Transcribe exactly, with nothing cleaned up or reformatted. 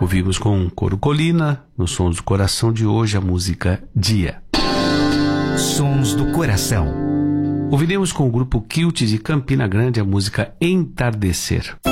Ouvimos com Coro Colina, nos Sons do Coração de hoje, a música Dia. Sons do Coração. Ouviremos com o grupo Kilt de Campina Grande a música Entardecer.